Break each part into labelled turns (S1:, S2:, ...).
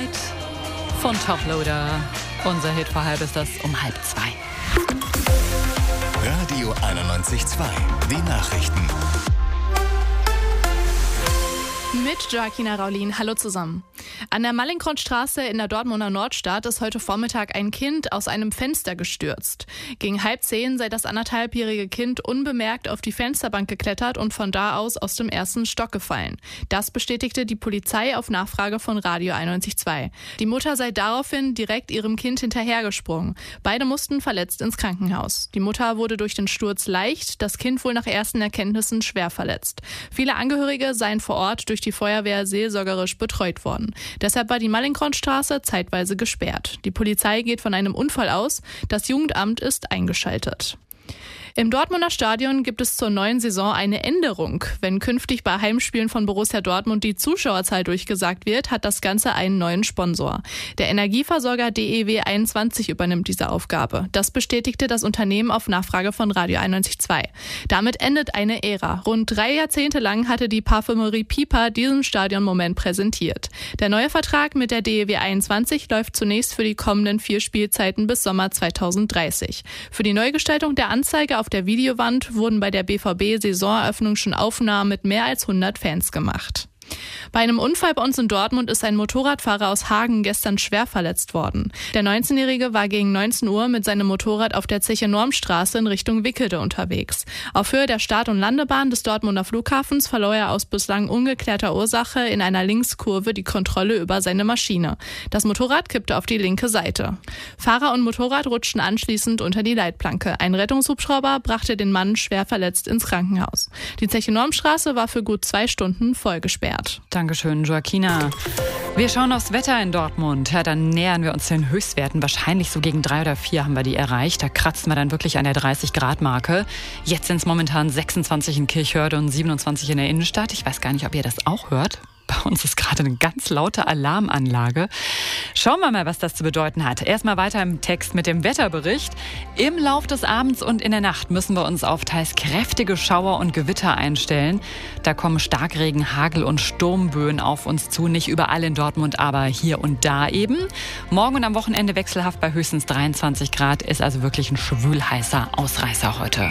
S1: Night von Toploader. Unser Hit vor halb ist das um 1:30.
S2: Radio 91.2, die Nachrichten.
S3: Mit Joaquina Raulin. Hallo zusammen. An der Mallinckrodtstraße in der Dortmunder Nordstadt ist heute Vormittag ein Kind aus einem Fenster gestürzt. Gegen 9:30 sei das 1,5-jährige Kind unbemerkt auf die Fensterbank geklettert und von da aus dem ersten Stock gefallen. Das bestätigte die Polizei auf Nachfrage von Radio 91.2. Die Mutter sei daraufhin direkt ihrem Kind hinterhergesprungen. Beide mussten verletzt ins Krankenhaus. Die Mutter wurde durch den Sturz leicht, das Kind wohl nach ersten Erkenntnissen schwer verletzt. Viele Angehörige seien vor Ort durch die Feuerwehr seelsorgerisch betreut worden. Deshalb war die Mallinckrodtstraße zeitweise gesperrt. Die Polizei geht von einem Unfall aus. Das Jugendamt ist eingeschaltet. Im Dortmunder Stadion gibt es zur neuen Saison eine Änderung. Wenn künftig bei Heimspielen von Borussia Dortmund die Zuschauerzahl durchgesagt wird, hat das Ganze einen neuen Sponsor. Der Energieversorger DEW 21 übernimmt diese Aufgabe. Das bestätigte das Unternehmen auf Nachfrage von Radio 91.2. Damit endet eine Ära. Rund 3 Jahrzehnte lang hatte die Parfümerie Piper diesen Stadionmoment präsentiert. Der neue Vertrag mit der DEW 21 läuft zunächst für die kommenden 4 Spielzeiten bis Sommer 2030. Für die Neugestaltung der Anzeige auf der Videowand wurden bei der BVB-Saisoneröffnung schon Aufnahmen mit mehr als 100 Fans gemacht. Bei einem Unfall bei uns in Dortmund ist ein Motorradfahrer aus Hagen gestern schwer verletzt worden. Der 19-Jährige war gegen 19 Uhr mit seinem Motorrad auf der Zeche-Normstraße in Richtung Wickede unterwegs. Auf Höhe der Start- und Landebahn des Dortmunder Flughafens verlor er aus bislang ungeklärter Ursache in einer Linkskurve die Kontrolle über seine Maschine. Das Motorrad kippte auf die linke Seite. Fahrer und Motorrad rutschten anschließend unter die Leitplanke. Ein Rettungshubschrauber brachte den Mann schwer verletzt ins Krankenhaus. Die Zeche-Normstraße war für gut 2 Stunden voll gesperrt.
S1: Dankeschön, Joaquina. Wir schauen aufs Wetter in Dortmund. Ja, dann nähern wir uns den Höchstwerten. Wahrscheinlich so gegen 3 oder 4 haben wir die erreicht. Da kratzen wir dann wirklich an der 30-Grad-Marke. Jetzt sind es momentan 26 in Kirchhörde und 27 in der Innenstadt. Ich weiß gar nicht, ob ihr das auch hört. Bei uns ist gerade eine ganz laute Alarmanlage. Schauen wir mal, was das zu bedeuten hat. Erstmal weiter im Text mit dem Wetterbericht. Im Lauf des Abends und in der Nacht müssen wir uns auf teils kräftige Schauer und Gewitter einstellen. Da kommen Starkregen, Hagel und Sturmböen auf uns zu. Nicht überall in Dortmund, aber hier und da eben. Morgen und am Wochenende wechselhaft bei höchstens 23 Grad. Ist also wirklich ein schwülheißer Ausreißer heute.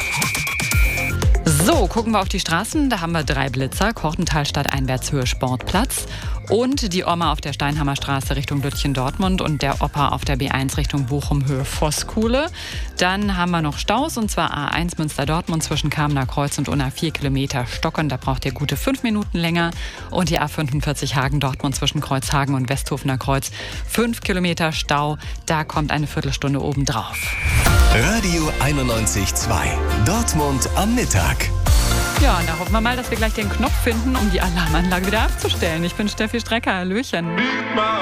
S1: So, gucken wir auf die Straßen. Da haben wir 3 Blitzer. Kortentalstadt Einwärtshöhe Sportplatz. Und die Oma auf der Steinhammerstraße Richtung Lütchen-Dortmund und der Opa auf der B1 Richtung Bochum Höhe Vosskuhle. Dann haben wir noch Staus, und zwar A1 Münster-Dortmund zwischen Kamener Kreuz und Unna 4 Kilometer stocken. Da braucht ihr gute 5 Minuten länger. Und die A45 Hagen-Dortmund zwischen Kreuzhagen und Westhofener Kreuz 5 Kilometer Stau. Da kommt eine Viertelstunde obendrauf.
S2: Radio 91.2, Dortmund am Mittag.
S1: Ja, und da hoffen wir mal, dass wir gleich den Knopf finden, um die Alarmanlage wieder abzustellen. Ich bin Steffi Strecker. Hallöchen.